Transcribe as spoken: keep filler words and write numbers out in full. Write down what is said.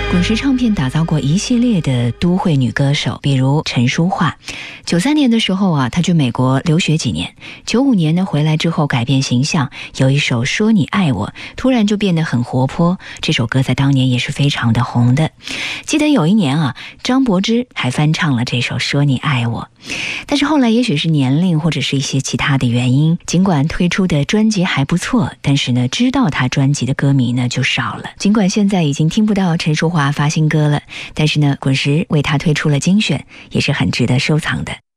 滚石唱片打造过一系列的都会女歌手，比如陈淑桦。九三年的时候啊，她去美国留学几年。九五年呢，回来之后改变形象，有一首《说你爱我》，突然就变得很活泼。这首歌在当年也是非常的红的。记得有一年啊，张柏芝还翻唱了这首《说你爱我》。但是后来也许是年龄或者是一些其他的原因，尽管推出的专辑还不错，但是呢，知道她专辑的歌迷呢就少了。尽管现在已经听不到陈淑桦发新歌了，但是呢，滚石为她推出了精选，也是很值得收藏的。